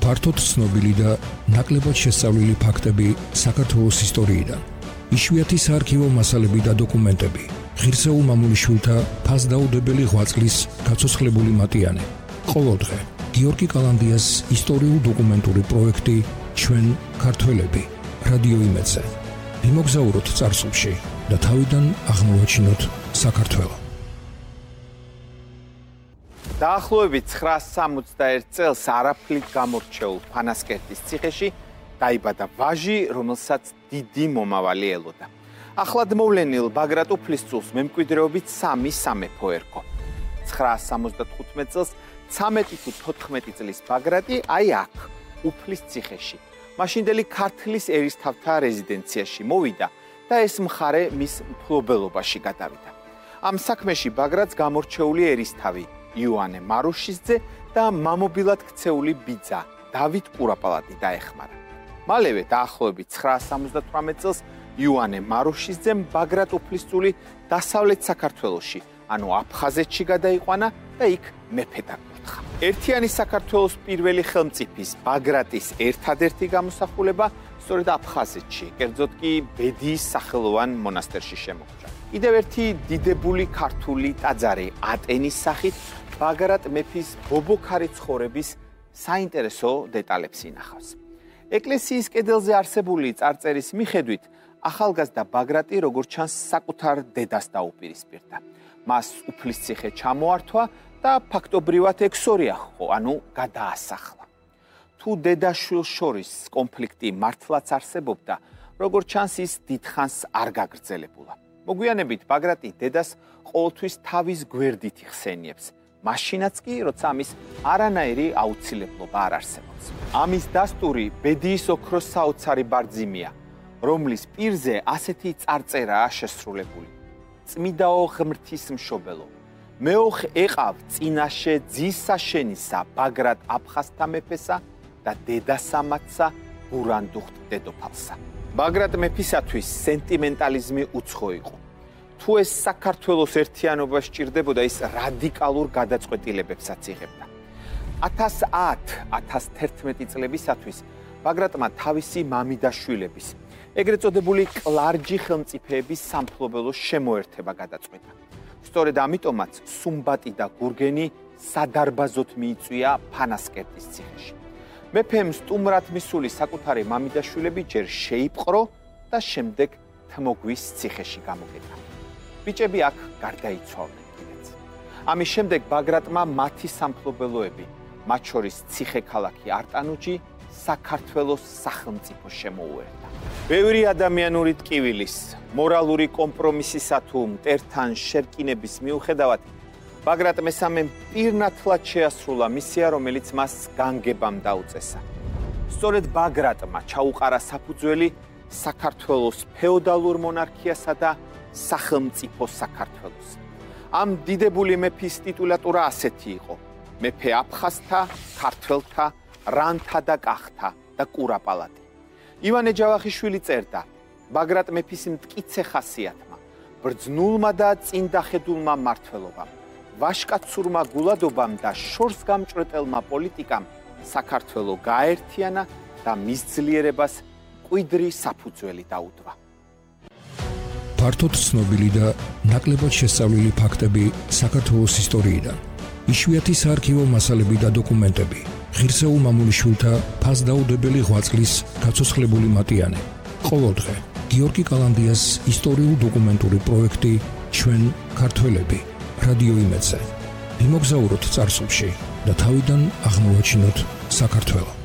ფართოდ ცნობილი და ნაკლებად შესწავლილი ფაქტები საქართველოს ისტორიიდან. იშვიათი საარქივო მასალები და დოკუმენტები. ღირსეულ მამულიშვილთა ფასდაუდებელი ღვაწლის გაცოცხლებული მატიანე. ყოველდღე გიორგი კალანდიას ისტორიულ-დოკუმენტური პროექტი ჩვენ ქართველები რადიო იმედზე. ვიმოგზაუროთ წარსულში და თავიდან აღმოვაჩინოთ საქართველო. დაახლოებით 961 წელს არაფრით გამორჩეულ ფანასკერტის ციხეში დაიბადა ვაჟი, რომელსაც დიდი მომავალი ელოდა. ახლად მოვლენილ ბაგრატ უფლისწულს მემკვიდრეობით 3 სამეფო ერგო. 975 წელს 13 თუ 14 წლის ბაგრატი აი აქ, უფლის ციხეში, მაშინდელი ქართლის ერისთავთა რეზიდენციაში მოვიდა და ეს მხარე მის მფლობელობაში გადავიდა. ამ საქმეში ბაგრატს გამორჩეული ერისთავი იოანე მარუშიზძე და მამობილად ქცეული ბიძა დავით კურაპალატი დაეხმარა. მალევე დაახლოებით 978 წელს იოანე მარუშიზძემ ბაგრატ უფლისწული დასავლეთ საქართველოში, ანუ აფხაზეთში გადაიყვანა და იქ მეფე დაკურთხა. ერთიანი საქართველოს პირველი ხელმწიფის ბაგრატის ერთადერთი გამოსახულება სწორედ აფხაზეთში, კერძოდ კი ბედიის სახელოვან მონასტერში შემოგვჭა. კიდევ ერთი დიდებული ქართული ტაძარი ატენის სახით ბაგრატ მეფის ბობოქარი ცხოვრების საინტერესო დეტალებს ინახავს. ეკლესიის კედელზე არსებული წარწერის მიხედვით ახალგაზრდა ბაგრატი როგორც ჩანს საკუთარ დედას დაუპირისპირდა. მას უფლისციხე ჩამოართვა და ფაქტობრივად ექსორი აჰყო, ანუ გადაასახლა. თუ დედა-შვილს შორის კონფლიქტი მართლაც არსებობდა, როგორც ჩანს ის დიდხანს არ გაგრძელებულა. მოგვიანებით ბაგრატი დედას ყოველთვის თავის გვერდით იხსენიებს, მაშინაც კი, როცა ამის არანაირი აუცილებლობა არ არსებობს. ამის დასტური ბედიის ოქროს საოცარი ბარძიმია, რომლის პირზე ასეთი წარწერაა შესრულებული. წმიდაო ღმრთისმშობელო, მეოხ ეყავ წინაშე ძისა შენისა ბაგრატ აფხაზთა მეფესა და დედასამაცსა ბურანდუხტ დედოფალსა. ბაგრატ მეფისათვის სენტიმენტალიზმი უცხო იყო. თუ ეს საქართველოს ერთიანობა სჭირდებოდა, ის რადიკალურ გადაწყვეტილებებსაც იღებდა. 1010-1011 წლებისათვის ბაგრატმა თავისი მამიდაშვილების, ეგრეთ წოდებული კლარჯი ხელმწიფეების სამფლობელო შემოერთება გადაწყვეტა. სწორედ ამიტომაც სუმბატი და გურგენი სადარბაზოდ მიიწვია ფანასკერტის ციხეში. მეფემ სტუმრად მისული საკუთარი მამიდაშვილები ჯერ შეიპყრო და შემდეგ თმოგვის ციხეში გამოგეტა. ბიჭები აქ გარდაიცვალნენ კიდეც. ამის შემდეგ ბაგრატმა მათი სამფლობელოები, მათ შორის ციხე-ქალაქი არტანუჯი, საქართველოს სახელმწიფო შემოუერთა. ბევრი ადამიანური ტკივილის, მორალური კომპრომისისა თუ მტერთან შერკინების მიუხედავად, ბაგრატ მესამემ პირნათლად შეასრულა მისია, რომელიც მას განგებამ დაუწესა. სწორედ ბაგრატმა ჩაუყარა საფუძველი საქართველოს ფეოდალურ მონარქიასა და სახელმწიფო საქართველოს. ამ დიდებული მეფის ტიტულატურა ასეთი იყო: მეფე აფხაზთა, ქართველთა, რანთა და კახთა და კურაპალატი. ივანე ჯავახიშვილი წერდა: ბაგრატ მეფის მტკიცე ხასიათმა, ბრძნულმა და წინდახედულმა მმართველობამ, ვაშკაცურმა გულადობამ და შორს გამჭრეტელმა პოლიტიკამ საქართველო გააერთიანა და მის ძლიერებას მკვიდრი საფუძველი დაუდვა. ფართოდ ცნობილი და ნაკლებად შესწავლილი ფაქტები საქართველოს ისტორიიდან. იშვიათი საარქივო მასალები და დოკუმენტები. ღირსეულ მამულიშვილთა ფასდაუდებელი ღვაწლის გაცოცხლებული მატიანე. ყოველდღე გიორგი კალანდიას ისტორიულ-დოკუმენტური პროექტი ჩვენ ქართველები რადიო იმედზე. ვიმოგზაუროთ წარსულში და თავიდან აღმოვაჩინოთ საქართველო.